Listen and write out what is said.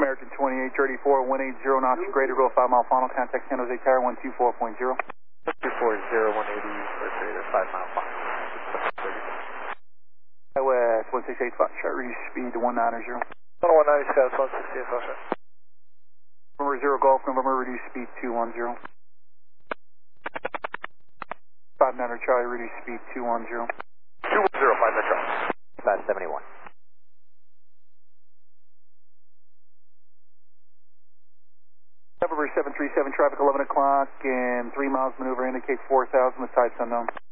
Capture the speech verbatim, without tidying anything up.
American twenty-eight thirty-four, one eighty knots, greater, roll five mile final, contact San Jose Tower, one two four point zero. two four zero, one eighty, or greater, five mile final. West one six eight five, chart reduce speed to one ninety. one ninety, Scott, one six eight five, sir. November zero Golf, November, reduce speed two one zero. five niner Charlie, reduce speed two one zero. two one zero, five niner Charlie. five seventy-one. November seven three seven, traffic eleven o'clock, and three miles maneuver, indicate four thousand, the type's unknown.